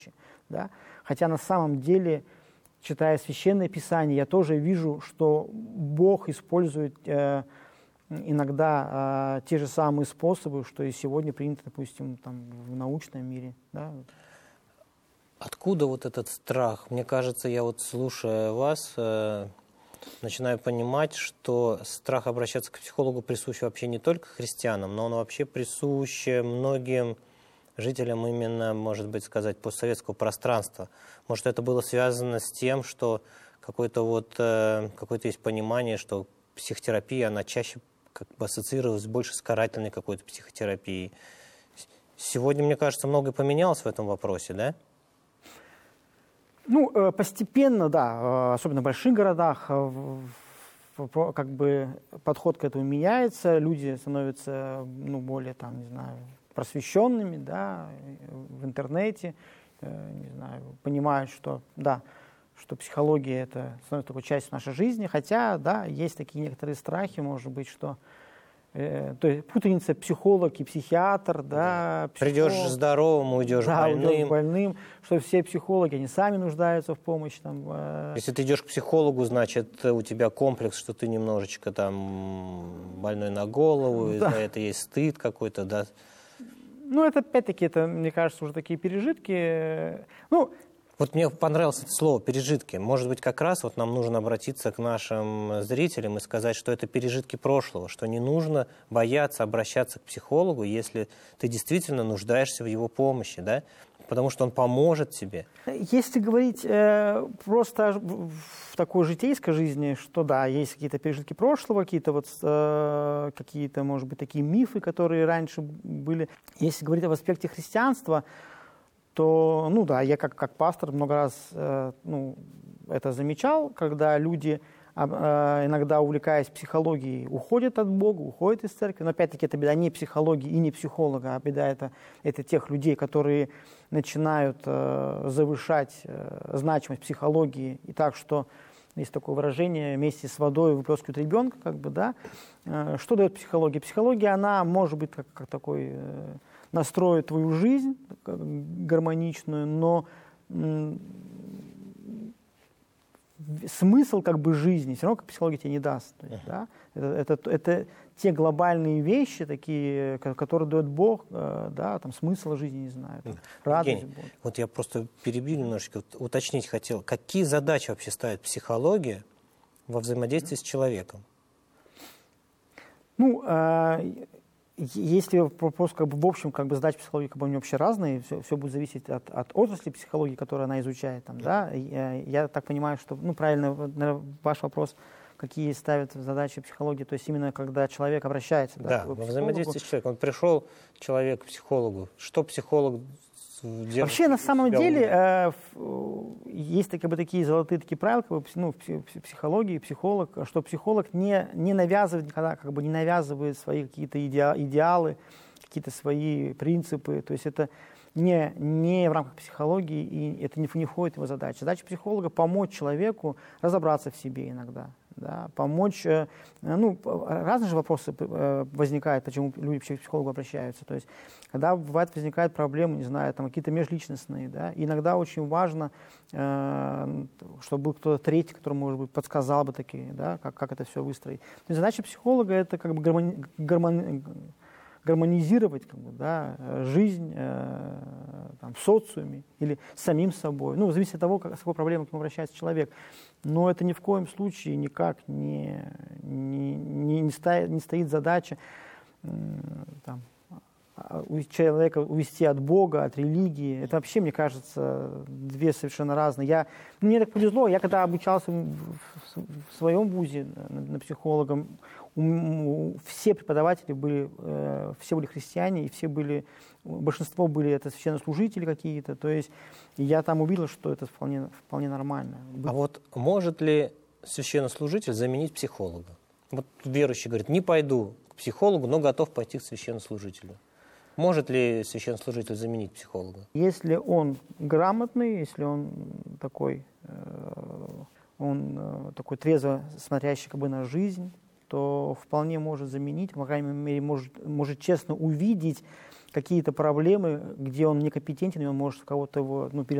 Да? Хотя на самом деле, читая Священное Писание, я тоже вижу, что Бог использует иногда те же самые способы, что и сегодня принято, допустим, там, в научном мире. Да? Откуда вот этот страх? Мне кажется, я вот слушая вас, начинаю понимать, что страх обращаться к психологу присущ вообще не только христианам, но он вообще присущ многим жителям именно, может быть, сказать, постсоветского пространства. Может, это было связано с тем, что какое-то есть понимание, что психотерапия, она чаще как бы ассоциировалась больше с карательной какой-то психотерапией. Сегодня, мне кажется, многое поменялось в этом вопросе, да? Ну, постепенно, да, особенно в больших городах, как бы подход к этому меняется, люди становятся, более, там, не знаю, просвещенными, да, в интернете, не знаю, понимают, что, да, что психология это становится такой частью нашей жизни, хотя, да, есть такие некоторые страхи, может быть, что то есть путаница психолог и психиатр, да. Придешь здоровым, уйдешь больным. Уйдешь больным, что все психологи, они сами нуждаются в помощи. Там, Если ты идешь к психологу, значит, у тебя комплекс, что ты немножечко там больной на голову, и за это есть стыд какой-то, да. Ну, это опять-таки, мне кажется, уже такие пережитки. Вот мне понравилось это слово «пережитки». Может быть, как раз вот нам нужно обратиться к нашим зрителям и сказать, что это пережитки прошлого, что не нужно бояться обращаться к психологу, если ты действительно нуждаешься в его помощи, да? Потому что он поможет тебе. Если говорить просто в такой житейской жизни, что да, есть какие-то пережитки прошлого, какие-то, может быть, такие мифы, которые раньше были. Если говорить об аспекте христианства, то, я как пастор много раз это замечал, когда люди, иногда увлекаясь психологией, уходят от Бога, уходят из церкви. Но опять-таки это беда не психологии и не психолога, а беда это тех людей, которые начинают завышать значимость психологии. И так, что есть такое выражение, вместе с водой выплескивают ребенка, как бы, да. Что дает психология? Психология, она может быть как такой... настроит твою жизнь гармоничную, но смысл как бы жизни все равно как психология тебе не даст. То есть, да? Это те глобальные вещи, такие, которые дает Бог, да, там смысл жизни, не знаю, там, радость. Евгений, вот я просто перебью немножечко, уточнить хотел, какие задачи вообще ставит психология во взаимодействии с человеком? Если вопрос в общем задачи психологии они вообще разные, все будет зависеть от отрасли психологии, которую она изучает. Там, да? Я так понимаю, что правильно, наверное, ваш вопрос, какие ставят задачи психологии, то есть именно когда человек обращается. Да, во взаимодействии с человеком. Он пришел, человек, к психологу. Что психолог делает? Вообще, на самом деле, есть такие золотые правила в психологии, психолог, что психолог не навязывает никогда, не навязывает свои какие-то идеалы, какие-то свои принципы. То есть это не в рамках психологии, и это не входит в его задачу. Задача психолога – помочь человеку разобраться в себе иногда. Да, помочь, разные же вопросы возникают, почему люди к психологу обращаются. То есть, когда возникают проблемы, не знаю, там какие-то межличностные, да, иногда очень важно, чтобы был кто-то третий, который, может быть, подсказал бы такие, да, как это все выстроить. То есть, задача психолога – это гармонизировать жизнь в социуме или с самим собой. Зависит от того, с какой проблемой к нему обращается человек. Но это ни в коем случае никак не стоит задача человека увести от Бога, от религии. Это вообще, мне кажется, две совершенно разные. Мне так повезло, я когда обучался в своем вузе на психолога, все преподаватели были христиане, и большинство были это священнослужители какие-то. То есть я там увидел, что это вполне нормально. А вот может ли священнослужитель заменить психолога? Вот верующий говорит, не пойду к психологу, но готов пойти к священнослужителю. Может ли священнослужитель заменить психолога? Если он грамотный, если он такой трезво смотрящий на жизнь, что вполне может заменить, по крайней мере, может честно увидеть какие-то проблемы, где он некомпетентен, и он может кого-то его,